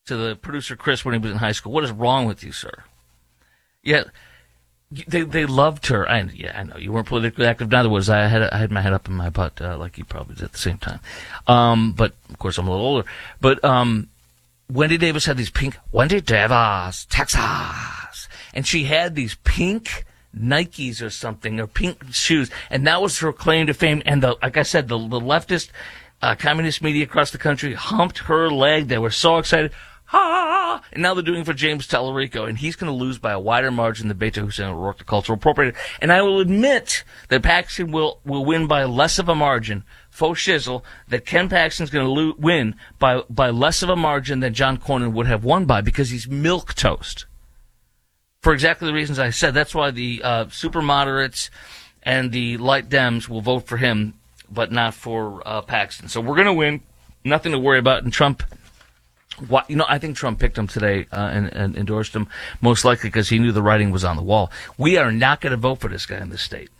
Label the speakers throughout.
Speaker 1: to the producer Chris when he was in high school. What is wrong with you, sir? Yeah, they loved her. I know you weren't politically active. Neither was I. I had my head up in my butt like you probably did at the same time. But of course I'm a little older. But Wendy Davis had these pink Wendy Davis, Texas, and she had these pink Nikes or something, or pink shoes, and that was her claim to fame. And like I said, the leftist communist media across the country humped her leg. They were so excited. Ha! And now they're doing it for James Tallarico, and he's going to lose by a wider margin than Beto Hussein O'Rourke, the cultural appropriator. And I will admit that Paxton will win by less of a margin. Faux shizzle, that Ken Paxton's going to win by less of a margin than John Cornyn would have won by, because he's milquetoast. For exactly the reasons I said. That's why the super moderates and the light Dems will vote for him, but not for Paxton. So we're going to win. Nothing to worry about. And Trump, I think Trump picked him today and endorsed him, most likely because he knew the writing was on the wall. We are not going to vote for this guy in this state.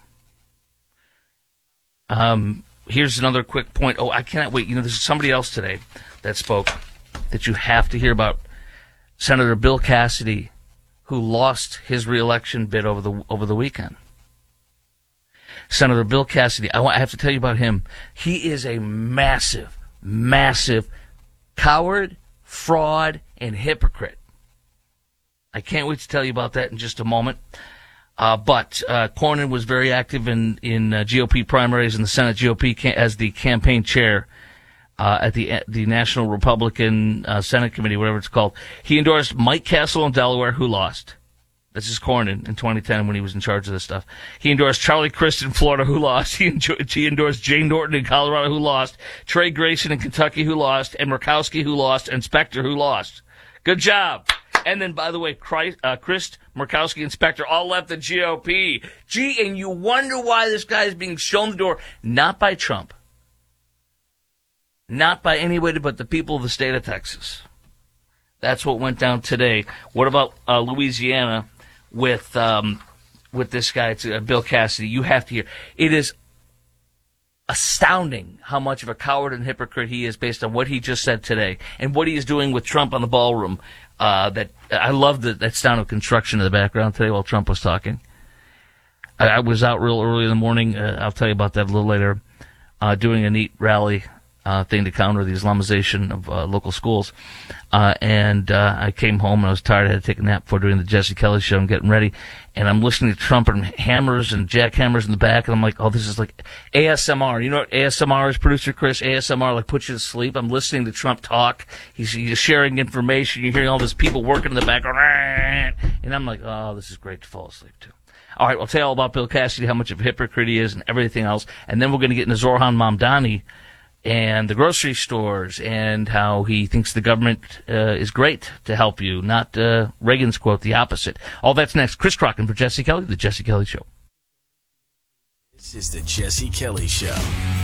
Speaker 1: Here's another quick point. Oh, I cannot wait. There's somebody else today that spoke that you have to hear about. Senator Bill Cassidy, who lost his reelection bid over the weekend. Senator Bill Cassidy, I have to tell you about him. He is a massive, massive coward, fraud, and hypocrite. I can't wait to tell you about that in just a moment. But Cornyn was very active in GOP primaries in the Senate GOP as the campaign chair at the National Republican Senate Committee, whatever it's called. He endorsed Mike Castle in Delaware, who lost. This is Cornyn in 2010 when he was in charge of this stuff. He endorsed Charlie Crist in Florida, who lost. He endorsed Jane Norton in Colorado, who lost. Trey Grayson in Kentucky, who lost. And Murkowski, who lost. And Specter, who lost. Good job. And then, by the way, Crist, Murkowski, and Specter all left the GOP. Gee, and you wonder why this guy is being shown the door. Not by Trump. Not by anybody but the people of the state of Texas. That's what went down today. What about Louisiana with this guy, Bill Cassidy? You have to hear. It is astounding how much of a coward and hypocrite he is based on what he just said today and what he is doing with Trump on the ballroom. That I love that sound of construction in the background today while Trump was talking. I was out real early in the morning. I'll tell you about that a little later. Doing a neat rally thing to counter the Islamization of local schools. And I came home and I was tired. I had to take a nap before doing the Jesse Kelly show and getting ready. And I'm listening to trumpet and hammers and jackhammers in the back. And I'm like, oh, this is like ASMR. You know what ASMR is, producer Chris? ASMR, like, puts you to sleep. I'm listening to Trump talk. He's sharing information. You're hearing all these people working in the background. And I'm like, oh, this is great to fall asleep to. All right, I'll tell you all about Bill Cassidy, how much of a hypocrite he is and everything else. And then we're going to get into Zorhan Mamdani and the grocery stores and how he thinks the government is great to help you, not Reagan's quote, the opposite. All that's next. Chris Crocken for Jesse Kelly, The Jesse Kelly Show.
Speaker 2: This is The Jesse Kelly Show.